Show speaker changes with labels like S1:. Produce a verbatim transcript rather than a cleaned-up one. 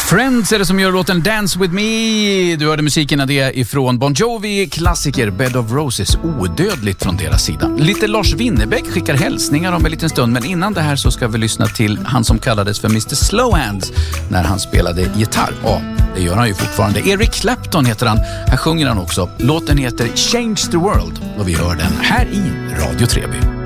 S1: Friends är det som gör låten Dance With Me. Du hörde musiken av det ifrån Bon Jovi, klassiker Bed of Roses, odödligt från deras sida. Lite Lars Winnerbäck skickar hälsningar om en liten stund, men innan det här så ska vi lyssna till han som kallades för mister Slowhands när han spelade gitarr. Ja, det gör han ju fortfarande. Eric Clapton heter han. Här sjunger han också. Låten heter Change the World och vi hör den här i Radio Treby.